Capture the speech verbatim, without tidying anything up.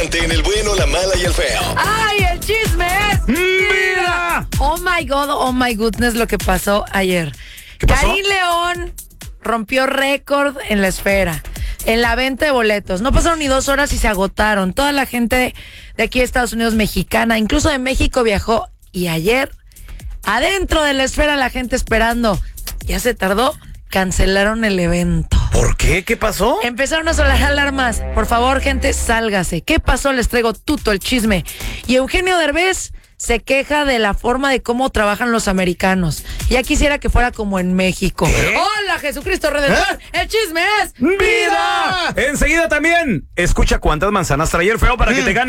En el bueno, la mala y el feo. ¡Ay, el chisme es vida! Oh my God, oh my goodness, lo que pasó ayer. ¿Qué pasó? Karim León rompió récord en la esfera, en la venta de boletos. No pasaron ni dos horas y se agotaron. Toda la gente de aquí de Estados Unidos, mexicana, incluso de México, viajó. Y ayer, adentro de la esfera, la gente esperando. Ya se tardó, cancelaron el evento. ¿Por qué? ¿Qué pasó? Empezaron a sonar alarmas. Por favor, gente, sálgase. ¿Qué pasó? Les traigo tuto el chisme. Y Eugenio Derbez se queja de la forma de cómo trabajan los americanos. Ya quisiera que fuera como en México. ¿Qué? ¡Hola, Jesucristo Redentor! ¡El chisme es ¡Vida! Enseguida también, escucha cuántas manzanas trae el feo para que te gane